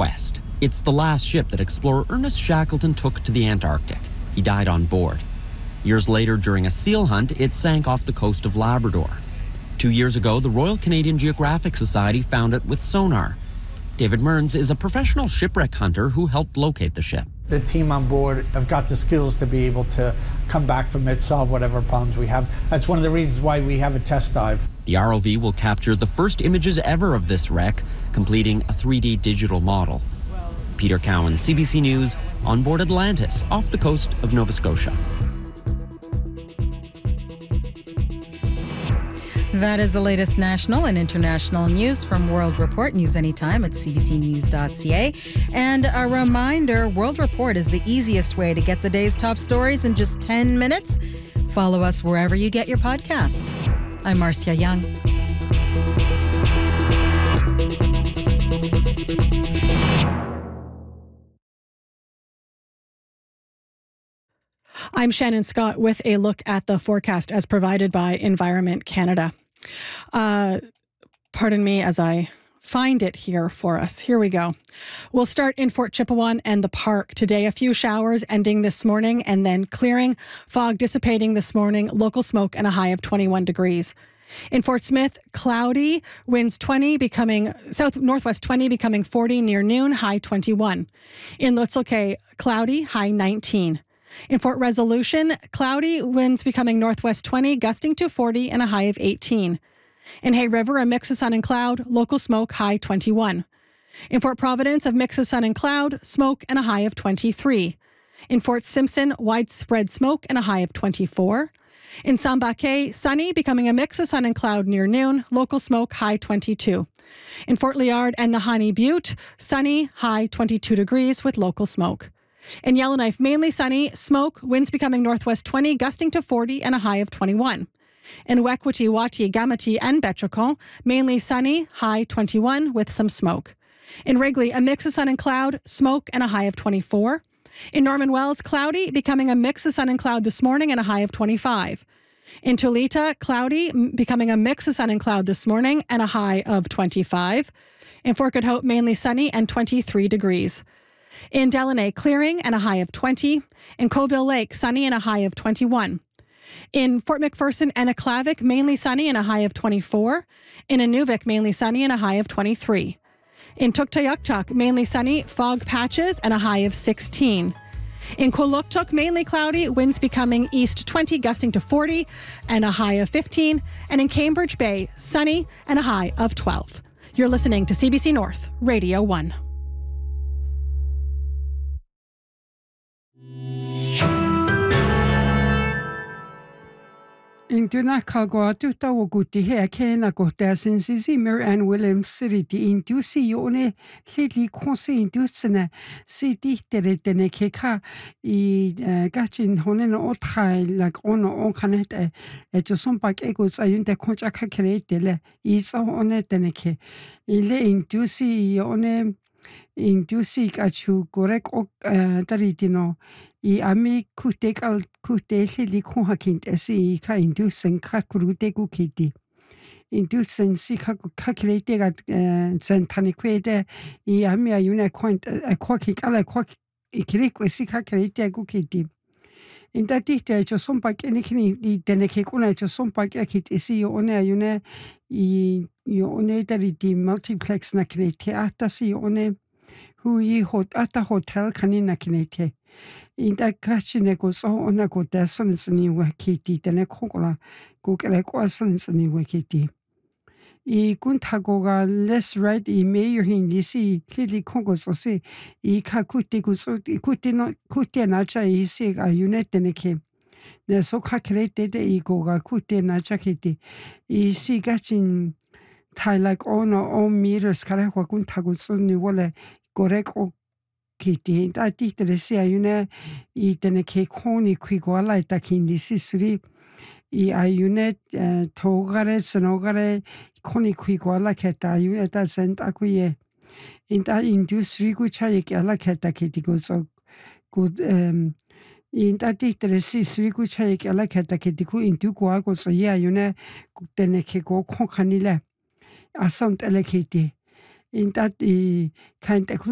Quest. It's the last ship that explorer Ernest Shackleton took to the Antarctic. He died on board. Years later, during a seal hunt, it sank off the coast of Labrador. 2 years ago, the Royal Canadian Geographic Society found it with sonar. David Mearns is a professional shipwreck hunter who helped locate the ship. The team on board have got the skills to be able to come back from it, solve whatever problems we have. That's one of the reasons why we have a test dive. The ROV will capture the first images ever of this wreck, completing a 3D digital model. Peter Cowan, CBC News, on board Atlantis, off the coast of Nova Scotia. That is the latest national and international news from World Report. News anytime at cbcnews.ca. And a reminder, World Report is the easiest way to get the day's top stories in just 10 minutes. Follow us wherever you get your podcasts. I'm Marcia Young. I'm Shannon Scott with a look at the forecast as provided by Environment Canada. Pardon me as I find it here for us. Here we go. We'll start in Fort Chipewyan and the Park. Today, a few showers ending this morning and then clearing. Fog dissipating this morning. Local smoke and a high of 21 degrees. In Fort Smith, cloudy, winds 20 becoming south-northwest 20 becoming 40 near noon, high 21. In Lutzel Kay, cloudy, high 19. In Fort Resolution, cloudy, winds becoming northwest 20, gusting to 40 and a high of 18. In Hay River, a mix of sun and cloud, local smoke, high 21. In Fort Providence, a mix of sun and cloud, smoke and a high of 23. In Fort Simpson, widespread smoke and a high of 24. In Sambake, sunny, becoming a mix of sun and cloud near noon, local smoke, high 22. In Fort Liard and Nahanni Butte, sunny, high 22 degrees with local smoke. In Yellowknife, mainly sunny, smoke, winds becoming northwest 20, gusting to 40 and a high of 21. In Wekwati, Wati, Gamati, and Betchacon, mainly sunny, high 21 with some smoke. In Wrigley, a mix of sun and cloud, smoke, and a high of 24. In Norman Wells, cloudy, becoming a mix of sun and cloud this morning and a high of 25. In Tulita, cloudy, becoming a mix of sun and cloud this morning and a high of 25. In Fort Good Hope, mainly sunny and 23 degrees. In Delaney, clearing and a high of 20. In Coville Lake, sunny and a high of 21. In Fort McPherson and Aklavik, mainly sunny and a high of 24. In Inuvik, mainly sunny and a high of 23. In Tuktoyaktuk, mainly sunny, fog patches and a high of 16. In Kuluktuk, mainly cloudy, winds becoming east 20, gusting to 40 and a high of 15. And in Cambridge Bay, sunny and a high of 12. You're listening to CBC North, Radio 1. In Dunakago, Tutawaguti, here, Kena Gota, since Zimmer and Williams City, in Dusi, one, Lily Consi, Dusana, City, Teretenekeka, Gachin, Honen, Otai, like on Canet, at Josompak Egos, I in the Conchaka Createle, is on it, Teneke. In Dusi, one. In Dusi, Gachu, Gorek, Taritino. I ami kutekal kuteli kuhakint esi ka indusen kakurute kukiti. Indusen si kakurete gat sentaniquete I ami ayuna quant a quakik ala quak ikrik esi kakurete kukiti. In that detail, just some pack anything the denekuna, just some pack akit esi yo one ayuna yo one the multiplex nakinete atasi one who ye hot at a hotel canina kinete. In that catching goes on a good dessons and you were kitty, then a cocola, cook like ossons and you were kitty. I kuntagoga less right I mayor in the sea, Lily Congos or say, I kakuti nacha I say a unit and a came. They're so calculated I go a kute nacha kitty. I see catching tie like on or own meters, Karawa kuntagus on the wall, correct or kitty. I think the sea, you know, eat and a cake honey quick while I take in this history. I unit togare, sonogare, conic quick while I cat, you at a cent acquie. In that industry, which I like at a kitty goes so good. In that the sea, which I like at a kitty into guago, so yeah, you know, then a cake go concanilla. A sound electricity. In that the kind of